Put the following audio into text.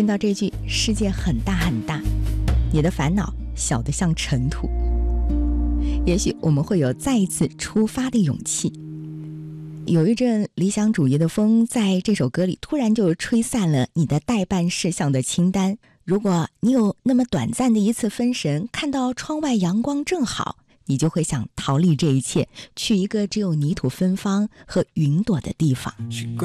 听到这句世界很大很大，你的烦恼小得像尘土，也许我们会有再一次出发的勇气。有一阵理想主义的风在这首歌里突然就吹散了你的待办事项的清单。如果你有那么短暂的一次分神，看到窗外阳光正好，你就会想逃离这一切，去一个只有泥土芬芳和云朵的地方。